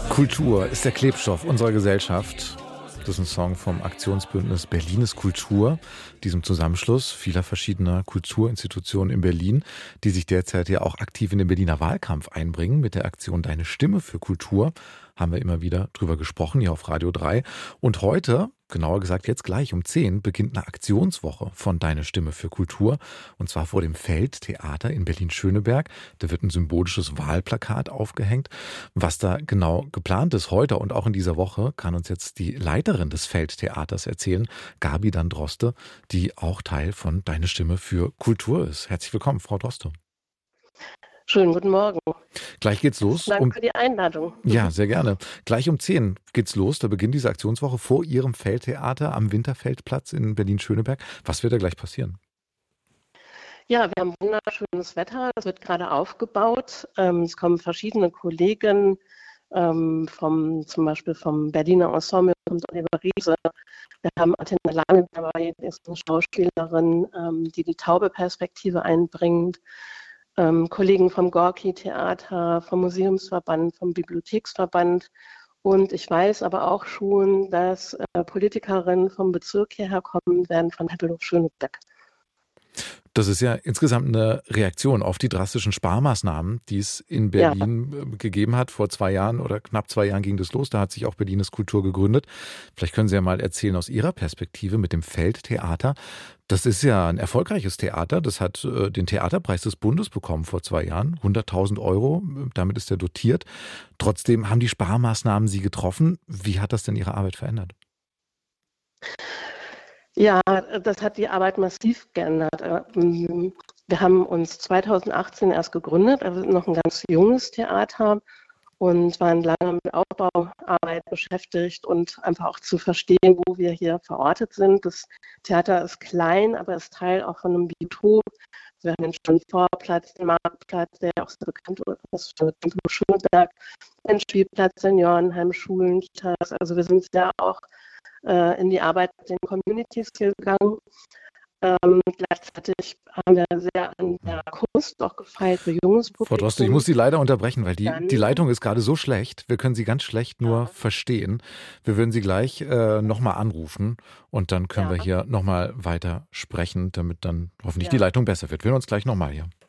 Kultur ist der Klebstoff unserer Gesellschaft. Das ist ein Song vom Aktionsbündnis Berlin ist Kultur, diesem Zusammenschluss vieler verschiedener Kulturinstitutionen in Berlin, die sich derzeit ja auch aktiv in den Berliner Wahlkampf einbringen. Mit der Aktion Deine Stimme für Kultur haben wir immer wieder drüber gesprochen, hier auf Radio 3. Und heute, genauer gesagt jetzt gleich um 10, beginnt eine Aktionswoche von Deine Stimme für Kultur. Und zwar vor dem Feldtheater in Berlin-Schöneberg. Da wird ein symbolisches Wahlplakat aufgehängt. Was da genau geplant ist heute und auch in dieser Woche, kann uns jetzt die Leiterin des Feldtheaters erzählen, Gabi Dandroste, die auch Teil von Deine Stimme für Kultur ist. Herzlich willkommen, Frau Droste. Schönen guten Morgen. Gleich geht's los. Danke für die Einladung. Ja, sehr gerne. Gleich um 10 geht's los. Da beginnt diese Aktionswoche vor Ihrem Feldtheater am Winterfeldplatz in Berlin-Schöneberg. Was wird da gleich passieren? Ja, wir haben wunderschönes Wetter. Es wird gerade aufgebaut. Es kommen verschiedene Kollegen zum Beispiel vom Berliner Ensemble, kommt Oliver Riese. Wir haben Attila Lange dabei, die ist eine Schauspielerin, die Taube-Perspektive einbringt. Kollegen vom Gorki-Theater, vom Museumsverband, vom Bibliotheksverband. Und ich weiß aber auch schon, dass Politikerinnen vom Bezirk hierher kommen werden, von Tempelhof-Schöneberg. Das ist ja insgesamt eine Reaktion auf die drastischen Sparmaßnahmen, die es in Berlin gegeben hat. Vor 2 Jahren oder knapp 2 Jahren ging das los. Da hat sich auch Berlin ist Kultur gegründet. Vielleicht können Sie ja mal erzählen aus Ihrer Perspektive mit dem Feldtheater. Das ist ja ein erfolgreiches Theater. Das hat den Theaterpreis des Bundes bekommen vor 2 Jahren. 100.000 Euro, damit ist er dotiert. Trotzdem haben die Sparmaßnahmen Sie getroffen. Wie hat das denn Ihre Arbeit verändert? Ja, das hat die Arbeit massiv geändert. Wir haben uns 2018 erst gegründet, also noch ein ganz junges Theater und waren lange mit Aufbauarbeit beschäftigt und einfach auch zu verstehen, wo wir hier verortet sind. Das Theater ist klein, aber ist Teil auch von einem Biotop. Wir haben den Schönvorplatz, den Marktplatz, der auch sehr bekannt ist für Tempelhof-Schöneberg, den Spielplatz, Seniorenheim, Schulen, Kitas. Also wir sind sehr auch in die Arbeit mit den Communities gegangen. Gleichzeitig haben wir sehr an der Kunst auch gefeilt für junges Publikum. Frau Droste, ich muss Sie leider unterbrechen, weil die Leitung ist gerade so schlecht. Wir können Sie ganz schlecht nur verstehen. Wir würden Sie gleich nochmal anrufen und dann können wir hier nochmal weiter sprechen, damit dann hoffentlich die Leitung besser wird. Wir hören uns gleich nochmal hier.